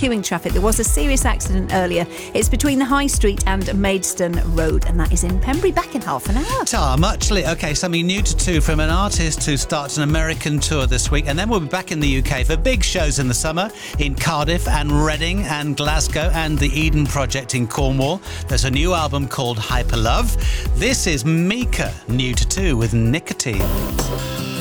queuing traffic. There was a serious accident earlier. It's between the High Street and Maidstone Road, and that is in Pembury. Back in half an hour. Tar, muchly. Okay, something new to two from an artist who starts an American tour this week, and then we'll be back in the UK for big shows in the summer in Cardiff and Reading and Glasgow and the Eden Project in Cornwall. There's a new album called Hyper Love. This is Mika, new to two with Nicotine.